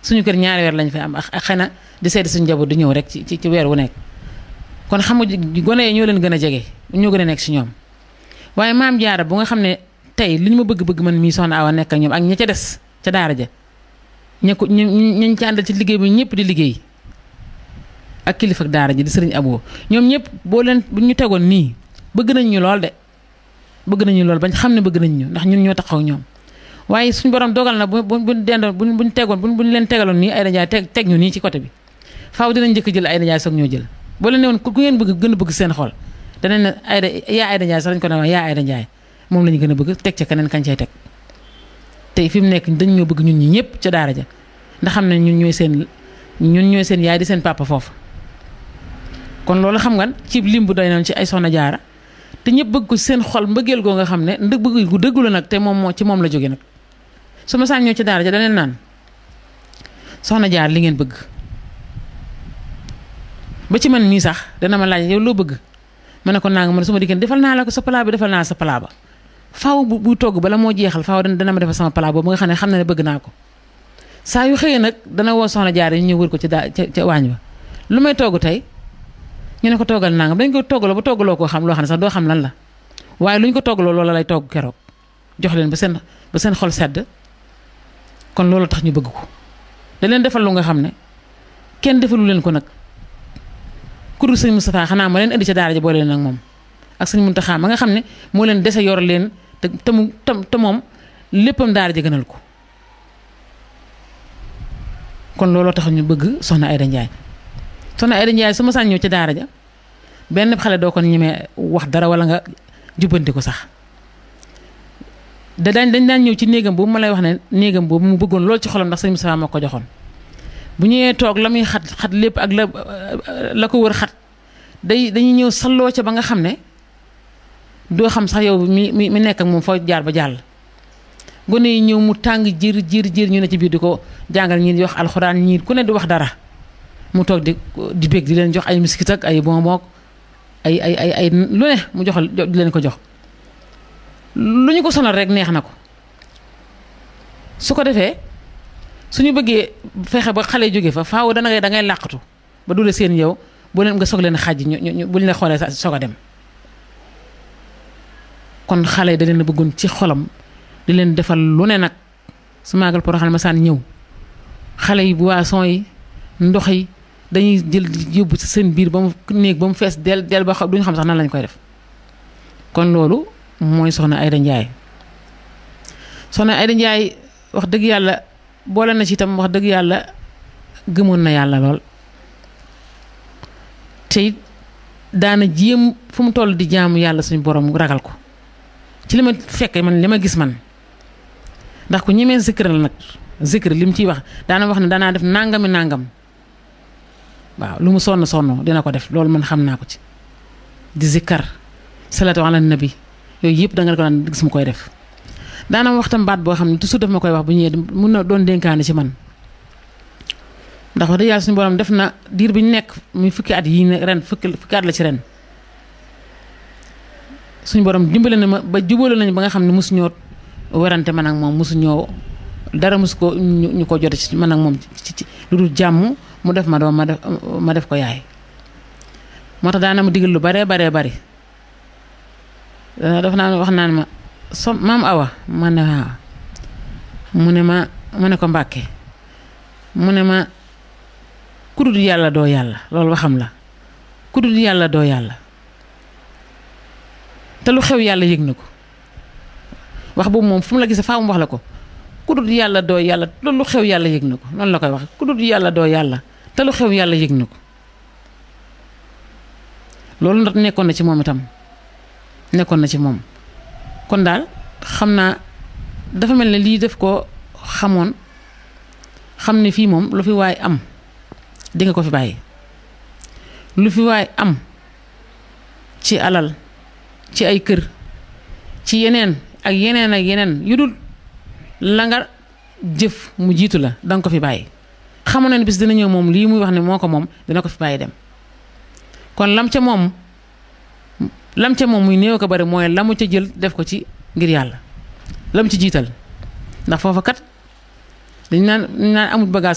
suñu kër ñaari weer lañ fay am ak xëy na di seeti suñu njaboot di ñëw rek ci weer wu nekk kon xam nga gone yi ñoo leen gën a jege ñoo gën a nekk si ñoom waaye maam jaara bu nga xam ne tey li ñu ma bëgg-bëgg man mii soxna Awa nekk ak ñoom ak ña ca des ca daara ja ñañ ci àndal ci liggéey bi ñëpp di liggéey ak kilifa ak daara ji di sëriñ Abo ñoom ñëpp boo leen bu ñu tegoon nii bëgg nañ ñu lool de bëgg nañu lool bañ xam ne bëgg nañ ñu ndax ñun ñoo taxaw ñoom waaye suñu borom dogal na buñ dendoon buñ tegoon buñ leen tegaloon nii Aïda Ndiaye teg ñu nii ci côté bi faaw dinañ njëkk jël Aïda Ndiaye soog ñoo jël boo leen ne woon ku ngeen bëgg gën a bëgg seen xol danañ ne Aïda Ndiaye sax dañ ko ne wax yaa Aïda Ndiaye moom la ñu gën a bëgg teg ca keneen kañ cay teg tey fi mu nekk dañ ñoo bëgg ñun ñi ñëpp ca daara ja ndax xam ne ñun ñooy seen yaay di seen papa foofu kon loolu xam nga ci lim bu doy noonu ci ay soxna jaara te ñëpp bëgg ko seen xol mbëggeel goo nga xam ne bëgg gu dëggu la nag te moom ci moom la jóge nag su ma saan ñëw ci daara ja daneen naan soxna jaar li ngeen bëgg ba ci man mii sax dana ma laaj yow loo bëgg ma ne ko naa nga man su ma diggéen defal naa la ko sa palaa bi defal naa sa palaa ba faaw bu togg bala moo jeexal faaw dana ma defal sama palaa boobu nga xam ne bëgg naa ko saa yu xëyee nag dana woo soxna jaar yi ñu ñëw wër ko ci ca waañ ba lu may togg tey ñu ne ko toggal naa nga dañ ko toggaloo ba toggaloo koo xam loo xam ne sax doo xam lan la waaye lu ñu ko toggaloo loola lay togg keroog jox leen ba seen xol sedd kon loolu tax ñu bëgg ko da leen defal lu nga xam ne kenn defalu leen ko nag kuréel sëñ Moustapha xanaa ma leen indi ca daara ja boole leen ak moom ak sëñ Muntaxa ma nga xam ne moo leen dese yor leen te moom léppam daara ja gënal ko kon looloo tax ñu bëgg soxna Aïda Ndiaye soxna Aïda Ndiaye su ma saan ñëw ci daara ja benn xale doo ko ñemee wax dara wala nga jubbanti ko sax dañ daan ñëw ci néegam boobu ma lay wax ne néegam boobu mu bëggoon lool ci xolam ndax sëñ Moustapha moo ko joxoon bu ñëwee toog la muy xat lépp ak la ko wër xat dañuy ñëw salloo ca ba nga xam ne doo xam sax yow mi nekk ak moom foo jaar ba jàll gone yi ñëw mu tàng jir ñu ne ci biir di ko jàngal ñii di wax alxuraan ñii ku ne di wax dara mu toog di bég di leen jox ay miskit ak ay bonbon ay lu ne mu joxal di leen ko jox lu ñu ko sonal rek neex na ko su ko defee suñu bëggee fexe ba xale jóge fa faaw da ngay làqatu ba du la seen yow bu leen nga soog leen xàjj ñu buñ la xoolee sa soog a dem kon xale da leen a bëggoon ci xolam di leen defal lu ne nag su maagal Porokhane ma saan ñëw xale yi boisson yi ndox yi dañuy jël yóbbu ci seen biir ba mu néeg ba mu fees del ba duñu xam sax nan lañ koy def kon loolu mooy soxna Aïda Ndiaye soxna Aïda Ndiaye wax dëgg yàlla boole na ci itam wax dëgg yàlla gëmoon na yàlla lool te it daana jéem fu mu toll di jaamu yàlla suñu borom ragal ko ci li ma fekkee man li ma gis man ndax ku ñemee zikr la nag zikr li mu ciy wax daana wax ne danaa def nangam waaw lu mu sonn dina ko def loolu man xam naa ko ci di zikkar salatu ala nabi yooyu yëpp da nga ko daan gis mu koy def daana waxtam baat boo xam ne toujours daf ma koy wax bu ñëwee mun na doon dénkaane ci man ndax wax dëgg yàlla suñu borom def na diir bi ñu nekk muy fukki at yi ren fukki at la ci ren suñu borom dimbale na ma ba jubóole nañu ba nga xam ne mosu ñoo werante man ak moom mosu ñoo dara mosu ko ñu ko jote ci man ak moom ci lu dul jàmm mu def ma doom ma def ko yaay moo tax daana ma digal lu baree bari daf naa wax naan ma maam Awa ma ne waaw mu ne ko Mbàkke mu ne ma ku dul yàlla doo yàlla loolu waxam la ku dul yàlla doo yàlla te lu xew yàlla yëg na ko wax boobu moom fu mu la gisee faa mu wax la ko ku dul yàlla doo yàlla loolu lu xew yàlla yëg na ko noonu la koy wax ku dul yàlla doo yàlla te lu xew yàlla yëg na ko loolu ndax nekkoon na ci moom itam nekkoon na ci moom kon daal xam naa dafa mel ne lii def ko xamoon xam ne fii moom lu fi waay am di nga ko fi bàyyi lu fi waay am ci alal ci ay kër ci yeneen ak yeneen yu dul la nga jëf mu jiitu la danga ko fi bàyyi xamoon na ne bis dina ñëw moom lii muy wax ne moo ko moom dina ko fi bàyyi dem kon lam ca moom muy néew ko bari mooy la mu ca jël def ko ci ngir yàlla la mu ci jiital ndax foofa kat dañ naan amul bagage